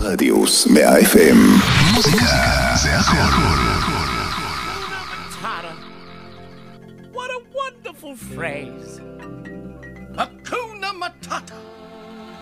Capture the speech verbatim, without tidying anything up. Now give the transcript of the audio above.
רדיוס מאה אף אם. מוזיקה זה הכל. What a wonderful phrase. Hakuna Matata.